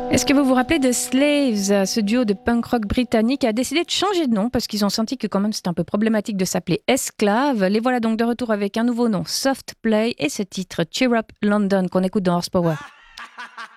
Est-ce que vous vous rappelez de Slaves? Ce duo de punk rock britannique a décidé de changer de nom parce qu'ils ont senti que quand même c'était un peu problématique de s'appeler Esclaves. Les voilà donc de retour avec un nouveau nom, Soft Play, et ce titre Cheer Up London qu'on écoute dans Horsepower.